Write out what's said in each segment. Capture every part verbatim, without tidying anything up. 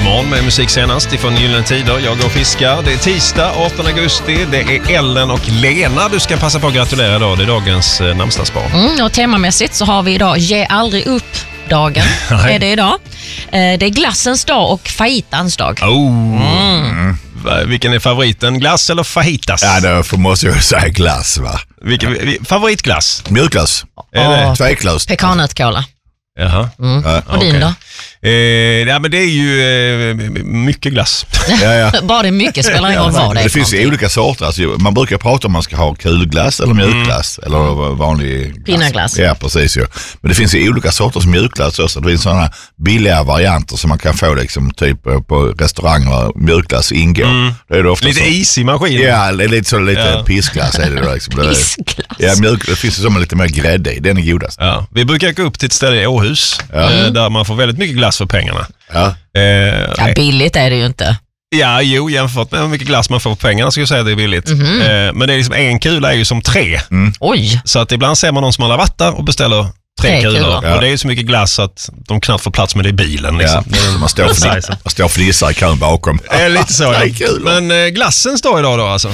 Nyhetsmorgon med musik senast ifrån Gyllene Tider. Jag går och fiskar. Det är tisdag artonde augusti. Det är Ellen och Lena. Du ska passa på att gratulera idag. Det är dagens eh, namnsdagsbarn. Mm, och temamässigt så har vi idag Ge aldrig upp dagen. är det idag. Eh, det är glassens dag och fajitans dag. Oh. Mm. Vilken är favoriten? Glass eller fajitas? Ja, därför måste jag säga glass, va? Vilken, favoritglass? Mjölkglass. Är det? Tveklöst. Pekannötkola. Jaha. Mm. Ja, och din okej. då? Eh, ja, men det är ju eh, mycket glass. Ja, ja. Bara det är mycket spelar ingen roll vad det är. Det finns ju olika sorter. Alltså, man brukar prata om man ska ha kulglass eller mjölkglass. Mm. Eller vanlig glass. Pinnaglass. Ja, precis. Ja. Men det finns ju olika sorters mjölkglass också. Det finns sådana billiga varianter som man kan få liksom, typ på restauranger. Mjölkglass ingår. Mm. Det är det ofta lite så. is i maskinen. Ja, lite så lite ja. pissglass är det då. Liksom. Det, Pissglass? ja, mjölk, det finns ju som lite mer grädde i. Den är godast. Ja. Vi brukar gå upp till ett ställe i Åhus ja. eh, där man får väldigt mycket glass för pengarna. Ja. Eh, Ja, billigt är det ju inte. Ja, jo, jämfört med hur mycket glass man får för pengarna ska jag säga att det är billigt. Mm-hmm. Eh, men det är liksom, en kula är ju som tre. Mm. Oj. Så att ibland ser man någon som har varit där och beställer tre, tre kulor. kulor. Ja. Och det är ju så mycket glass att de knappt får plats med det i bilen. Liksom. Ja. Man står för, man står för nissar i kön bakom. Det är lite så. Ja. Det är kul. Men eh, glassen står idag då alltså.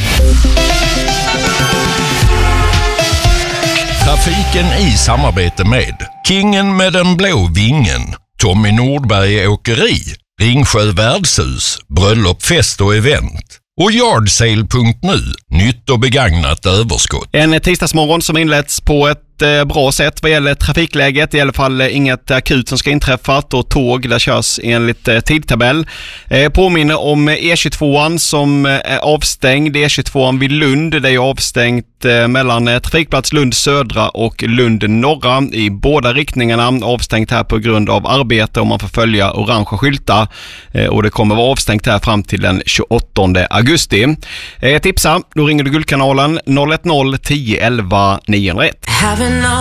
Trafiken i samarbete med Kingen med den blå vingen, Tommy Nordberg Åkeri, Ringsjö Värdshus, Bröllop, fest och event och yardsale punkt nu, nytt och begagnat överskott. En tisdagsmorgon som inletts på ett eh, bra sätt vad gäller trafikläget. I alla fall eh, inget akut som ska inträffa och tåg där körs enligt eh, tidtabell. Eh, påminner om E tjugotvåan som eh, är avstängd. E tjugotvåan vid Lund, det är avstängt eh, mellan eh, trafikplats Lund södra och Lund norra i båda riktningarna. Avstängt här på grund av arbete och man får följa orange skyltar. Eh, och det kommer vara avstängt här fram till den tjugoåttonde augusti. Eh, tipsa, då ringer du Guldkanalen noll ett noll tio elva niohundraett.